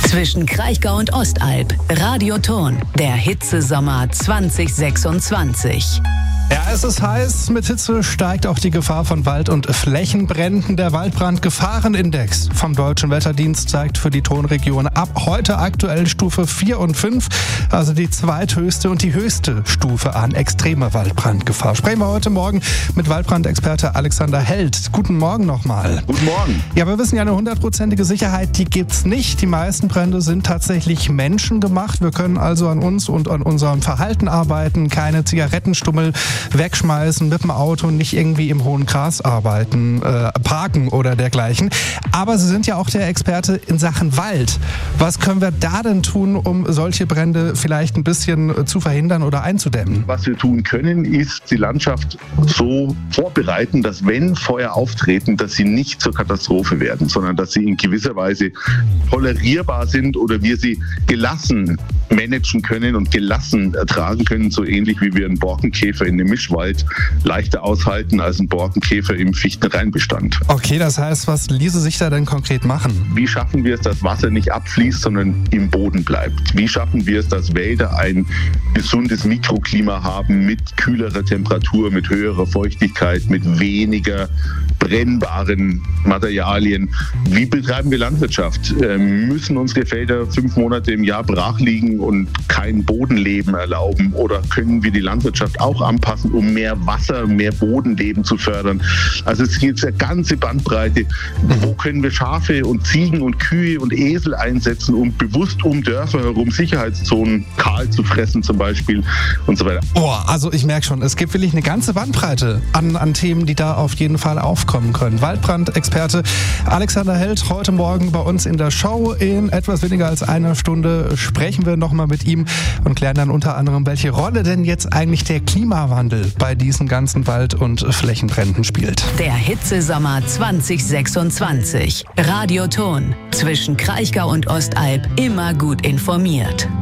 Zwischen Kraichgau und Ostalb. Radioton. Der Hitzesommer 2026. Ja, es ist heiß. Mit Hitze steigt auch die Gefahr von Wald- und Flächenbränden. Der Waldbrandgefahrenindex vom Deutschen Wetterdienst zeigt für die Tonregion ab heute aktuell Stufe 4 und 5, also die zweithöchste und die höchste Stufe an extremer Waldbrandgefahr. Sprechen wir heute Morgen mit Waldbrandexperte Alexander Held. Guten Morgen nochmal. Guten Morgen. Ja, wir wissen ja, eine 100%ige Sicherheit, die gibt's nicht. Die meisten Brände sind tatsächlich menschengemacht. Wir können also an uns und an unserem Verhalten arbeiten, keine Zigarettenstummel wegschmeißen, mit dem Auto nicht irgendwie im hohen Gras arbeiten, parken oder dergleichen. Aber Sie sind ja auch der Experte in Sachen Wald. Was können wir da denn tun, um solche Brände vielleicht ein bisschen zu verhindern oder einzudämmen? Was wir tun können, ist die Landschaft so vorbereiten, dass wenn Feuer auftreten, dass sie nicht zur Katastrophe werden, sondern dass sie in gewisser Weise tolerierbar sind oder wir sie gelassen managen können und gelassen ertragen können, so ähnlich wie wir einen Borkenkäfer in einem Mischwald leichter aushalten als ein Borkenkäfer im Fichtenreinbestand. Okay, das heißt, was ließe sich da denn konkret machen? Wie schaffen wir es, dass Wasser nicht abfließt, sondern im Boden bleibt? Wie schaffen wir es, dass Wälder ein gesundes Mikroklima haben mit kühlerer Temperatur, mit höherer Feuchtigkeit, mit weniger brennbaren Materialien? Wie betreiben wir Landwirtschaft? Müssen unsere Felder 5 Monate im Jahr brach liegen und kein Bodenleben erlauben? Oder können wir die Landwirtschaft auch anpassen, um mehr Wasser, mehr Bodenleben zu fördern? Also es gibt eine ganze Bandbreite. Wo können wir Schafe und Ziegen und Kühe und Esel einsetzen, um bewusst um Dörfer herum Sicherheitszonen kahl zu fressen zum Beispiel und so weiter? Also ich merke schon, es gibt wirklich eine ganze Bandbreite an Themen, die da auf jeden Fall aufkommen können. Waldbrandexperte Alexander Held heute Morgen bei uns in der Show. In etwas weniger als einer Stunde sprechen wir nochmal mit ihm und klären dann unter anderem, welche Rolle denn jetzt eigentlich der Klimawandel bei diesen ganzen Wald- und Flächenbränden spielt. Der Hitzesommer 2026. Radioton. Zwischen Kraichgau und Ostalb immer gut informiert.